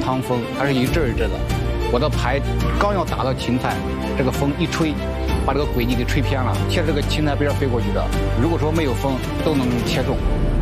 长风，它是一阵一阵的。我的拍刚要打到芹菜，这个风一吹，把这个轨迹给吹偏了，切这个芹菜边飞过去的。如果说没有风，都能切中。